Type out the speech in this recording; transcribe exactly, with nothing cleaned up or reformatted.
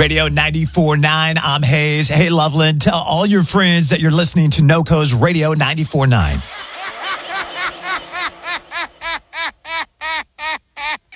Radio ninety-four point nine, I'm Hayes. Hey, Loveland, tell all your friends that you're listening to NoCo's Radio ninety-four point nine.